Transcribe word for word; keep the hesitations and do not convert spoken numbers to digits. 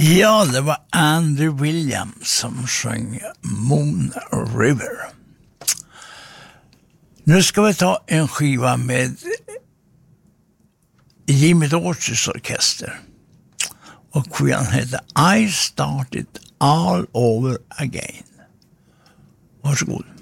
Ja, det var Andrew Williams som sjöng Moon River. Nu ska vi ta en skiva med Jimmy Dorsey's orkester. Och skivan heter I Started All Over Again. Varsågod.